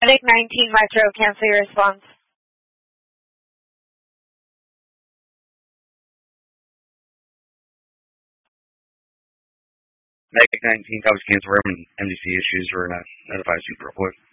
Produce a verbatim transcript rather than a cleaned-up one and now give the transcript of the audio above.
Medic nineteen Metro, cancel your response. Medic nineteen, coverage cancel, M D C issues were not notified super quick.